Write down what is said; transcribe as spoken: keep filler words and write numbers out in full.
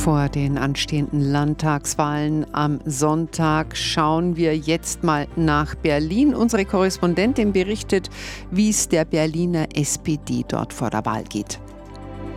Vor den anstehenden Landtagswahlen am Sonntag schauen wir jetzt mal nach Berlin. Unsere Korrespondentin berichtet, wie es der Berliner S P D dort vor der Wahl geht.